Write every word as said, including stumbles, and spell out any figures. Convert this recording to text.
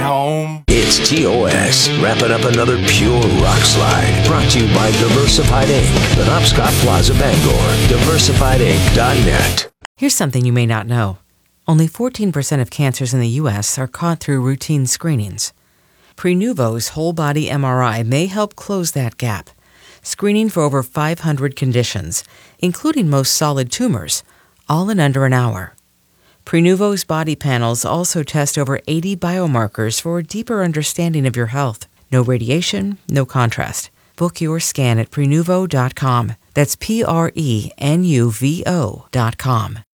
home. It's T O S, wrapping up another pure rock slide. Brought to you by Diversified Incorporated. The Knobscott Plaza, Bangor. diversified inc dot net. Here's something you may not know. Only fourteen percent of cancers in the U S are caught through routine screenings. Prenuvo's whole-body M R I may help close that gap, screening for over five hundred conditions, including most solid tumors, all in under an hour. Prenuvo's body panels also test over eighty biomarkers for a deeper understanding of your health. No radiation, no contrast. Book your scan at prenuvo dot com. That's P R E N U V O dot com.